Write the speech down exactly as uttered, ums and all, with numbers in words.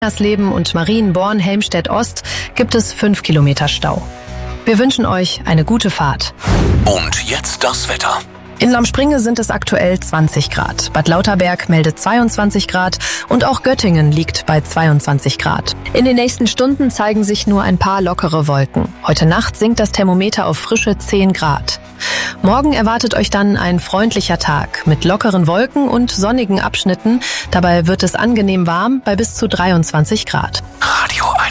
Leben und Marienborn-Helmstedt-Ost gibt es fünf Kilometer Stau. Wir wünschen euch eine gute Fahrt. Und jetzt das Wetter. In Lammspringe sind es aktuell zwanzig Grad. Bad Lauterberg meldet zweiundzwanzig Grad und auch Göttingen liegt bei zweiundzwanzig Grad. In den nächsten Stunden zeigen sich nur ein paar lockere Wolken. Heute Nacht sinkt das Thermometer auf frische zehn Grad. Morgen erwartet euch dann ein freundlicher Tag mit lockeren Wolken und sonnigen Abschnitten. Dabei wird es angenehm warm bei bis zu dreiundzwanzig Grad. Radio eins.